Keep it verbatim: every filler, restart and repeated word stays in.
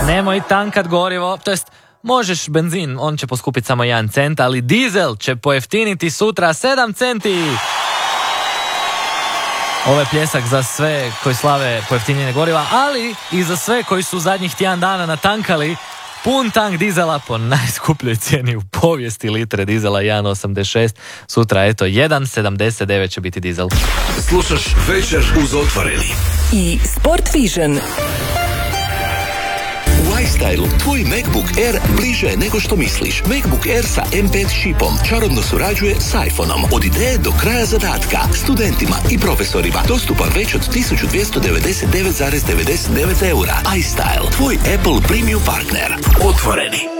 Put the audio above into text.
Nemoj tankat gorivo, to jest možeš benzin, on će poskupiti samo jedan cent, ali dizel će pojeftiniti sutra sedam centi. Ovo je pljesak za sve koji slave pojeftinjenje goriva, ali i za sve koji su zadnjih tjedan dana natankali pun tank dizela po najskupljoj cijeni u povijesti litre dizela jedan osamdeset šest. Sutra, eto, jedan sedamdeset devet će biti dizel. Slušaš Večer uz Otvoreni. I Sport Vision. U iStylu tvoj MacBook Air bliže je nego što misliš. MacBook Air sa em pet čipom čarobno surađuje s iPhoneom. Od ideje do kraja zadatka. Studentima i profesorima dostupan već od tisuću dvjesto devedeset devet zarez devedeset devet eura. iStyle, tvoj Apple premium partner. Otvoreni.